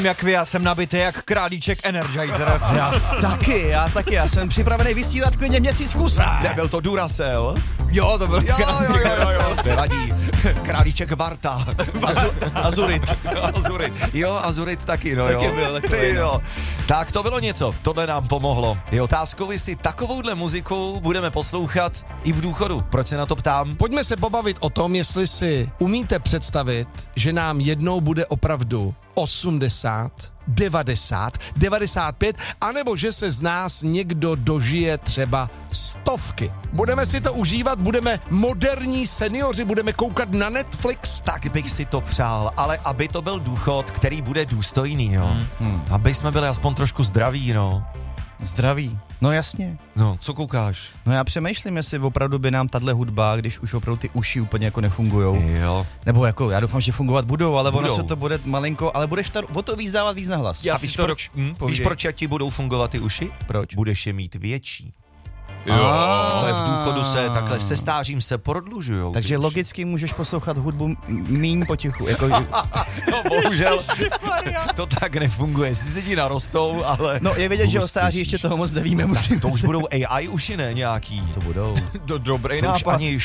Jak vy, já jsem nabitý jak králíček Energizer. Já taky, já jsem připravený vysílat klidně měsíc v kuse. Nebyl to Duracell? Jo, to byl Jo. Nevadí. Králíček Varta. Azurit. Azurit taky, no taky jo. byl takový, Ty no. jo. Tak to bylo něco, tohle nám pomohlo. Je otázkou, jestli takovouhle muziku budeme poslouchat i v důchodu. Proč se na to ptám? Pojďme se pobavit o tom, jestli si umíte představit, že nám jednou bude opravdu 80, 90, 95, anebo že se z nás někdo dožije třeba 100. Budeme si to užívat, budeme moderní seniori, budeme koukat na Netflix. Tak bych si to přál, ale aby to byl důchod, který bude důstojný, jo. Aby jsme byli aspoň trošku zdraví, no. Zdraví. No jasně. No, co koukáš? No já přemýšlím, jestli opravdu by nám tahle hudba, když už opravdu ty uši úplně jako nefungujou. Jo. Nebo jako, já doufám, že fungovat budou, ale Budou. ono se to bude malinko, ale budeš o to víc dávat víc na hlas. Já A si víš to proč? povídej. Víš, proč ti budou fungovat ty uši? Proč? Budeš je mít větší. Jo. Ale v důchodu se takhle se stářím se prodlužujou. Takže ty uši. logicky můžeš poslouchat hudbu míň potichu. Jako, No bohužel to tak nefunguje. Sice ti narostou, ale... no je vidět, že o hustější. stáří ještě toho moc nevíme. Musím. To už budou AI uši, ne nějaký? To budou. Dobrý To už nápad. ani